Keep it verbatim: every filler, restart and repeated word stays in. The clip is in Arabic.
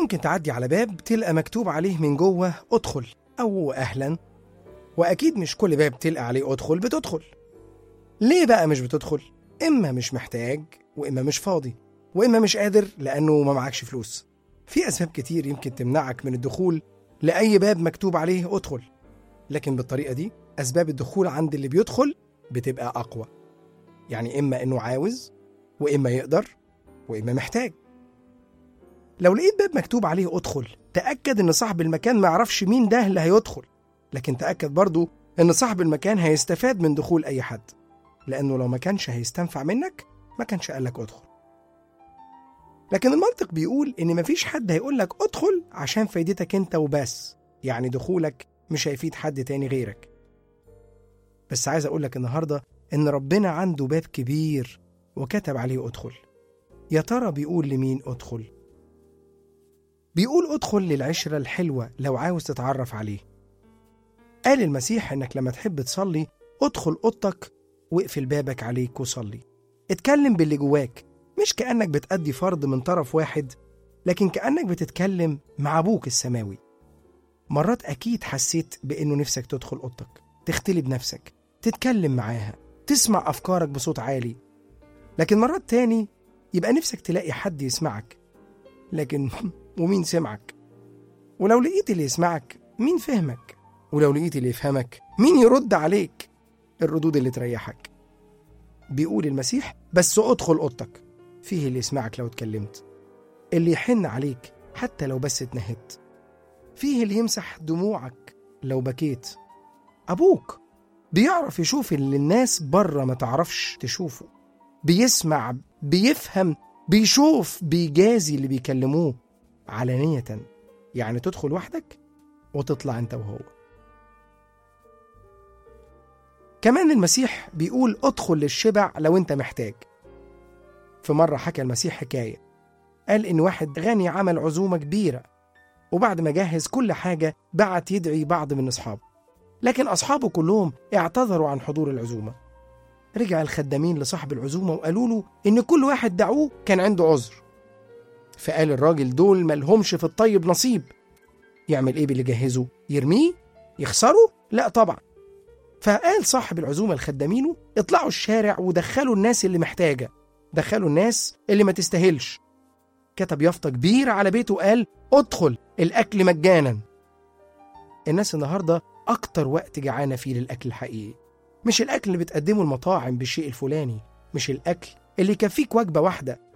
ممكن تعدي على باب تلقى مكتوب عليه من جوه ادخل أو أهلا، وأكيد مش كل باب تلقى عليه ادخل بتدخل. ليه بقى مش بتدخل؟ إما مش محتاج، وإما مش فاضي، وإما مش قادر لأنه ما معكش فلوس. في أسباب كتير يمكن تمنعك من الدخول لأي باب مكتوب عليه ادخل، لكن بالطريقة دي أسباب الدخول عند اللي بيدخل بتبقى أقوى. يعني إما إنه عاوز، وإما يقدر، وإما محتاج. لو لقيت باب مكتوب عليه ادخل، تأكد إن صاحب المكان ما يعرفش مين ده اللي هيدخل، لكن تأكد برضو إن صاحب المكان هيستفاد من دخول أي حد، لأنه لو ما كانش هيستنفع منك ما كانش قالك ادخل. لكن المنطق بيقول إن مفيش حد هيقولك ادخل عشان فايدتك انت وبس، يعني دخولك مش هيفيد حد تاني غيرك. بس عايز أقولك النهاردة إن ربنا عنده باب كبير وكتب عليه ادخل. يا ترى بيقول لمين ادخل؟ بيقول ادخل للعشرة الحلوة لو عاوز تتعرف عليه. قال المسيح إنك لما تحب تصلي ادخل أوضتك واقفل بابك عليك وصلي. اتكلم باللي جواك، مش كأنك بتأدي فرض من طرف واحد، لكن كأنك بتتكلم مع أبوك السماوي. مرات أكيد حسيت بأنه نفسك تدخل أوضتك، تختلي بنفسك، تتكلم معاها، تسمع أفكارك بصوت عالي. لكن مرات تاني يبقى نفسك تلاقي حد يسمعك، لكن ومين سمعك؟ ولو لقيت اللي يسمعك مين فهمك؟ ولو لقيت اللي يفهمك مين يرد عليك الردود اللي تريحك؟ بيقول المسيح بس ادخل أوضتك، فيه اللي يسمعك لو اتكلمت، اللي يحن عليك حتى لو بس اتنهدت، فيه اللي يمسح دموعك لو بكيت. أبوك بيعرف يشوف اللي الناس بره ما تعرفش تشوفه، بيسمع، بيفهم، بيشوف، بيجازي اللي بيكلموه علانية. يعني تدخل وحدك وتطلع انت وهو. كمان المسيح بيقول ادخل للشبع لو انت محتاج. في مرة حكى المسيح حكاية، قال إن واحد غني عمل عزومة كبيرة، وبعد ما جهز كل حاجة بعت يدعي بعض من أصحابه، لكن أصحابه كلهم اعتذروا عن حضور العزومة. رجع الخدامين لصاحب العزومة وقالوا له إن كل واحد دعوه كان عنده عذر. فقال الراجل دول ملهمش في الطيب نصيب. يعمل إيه باللي جهزه؟ يرميه؟ يخسره؟ لا طبعا. فقال صاحب العزومة لخدامينه اطلعوا الشارع ودخلوا الناس اللي محتاجة، دخلوا الناس اللي ما تستاهلش. كتب يافطة كبيرة على بيته قال ادخل الأكل مجانا. الناس النهاردة أكتر وقت جعانة فيه للأكل الحقيقي، مش الأكل اللي بتقدمه المطاعم بالشيء الفلاني، مش الأكل اللي يكفيك وجبة واحدة،